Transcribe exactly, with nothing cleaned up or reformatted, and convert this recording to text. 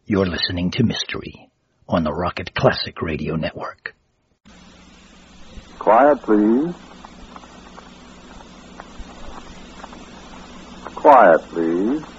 You're listening to Mystery on the Rocket Classic Radio Network. Quiet, please. Quiet, please.